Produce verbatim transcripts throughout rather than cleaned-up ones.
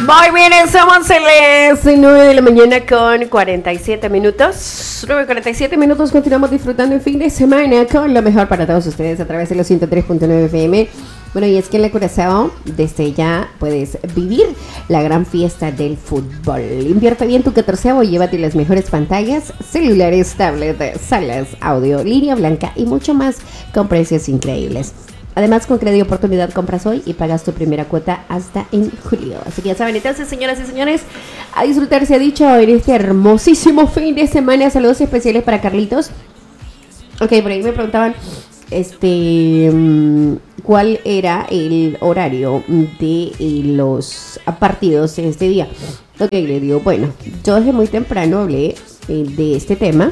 Muy bien, somos Celeste, nueve de la mañana con cuarenta y siete minutos. nueve cuarenta y siete minutos, continuamos disfrutando el fin de semana con lo mejor para todos ustedes a través de los ciento tres punto nueve F M. Bueno, y es que en la Curazao, desde ya puedes vivir la gran fiesta del fútbol. Invierte bien tu catorceavo, llévate las mejores pantallas, celulares, tablets, salas, audio, línea blanca y mucho más con precios increíbles. Además, con Crédito Oportunidad compras hoy y pagas tu primera cuota hasta en julio. Así que ya saben, entonces, señoras y señores, a disfrutar se ha dicho en este hermosísimo fin de semana. Saludos especiales para Carlitos. Ok, por ahí me preguntaban este cuál era el horario de los partidos en este día. Ok, le digo, bueno, yo desde muy temprano hablé eh, de este tema.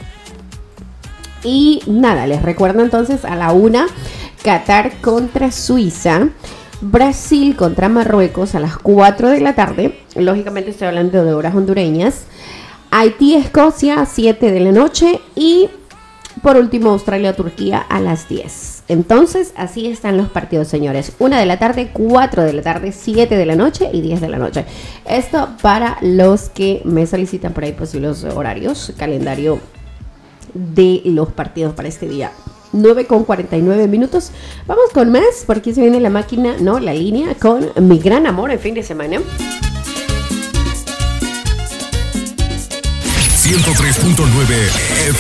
Y nada, les recuerdo entonces a la una... Qatar contra Suiza, Brasil contra Marruecos a las cuatro de la tarde, lógicamente estoy hablando de horas hondureñas, Haití, Escocia a siete de la noche y por último Australia, Turquía a las diez. Entonces así están los partidos, señores, una de la tarde, cuatro de la tarde, siete de la noche y diez de la noche. Esto para los que me solicitan por ahí pues los horarios, calendario de los partidos para este día. nueve con cuarenta y nueve minutos. Vamos con más, porque se viene la máquina, no, la línea, con mi gran amor el fin de semana. ciento tres punto nueve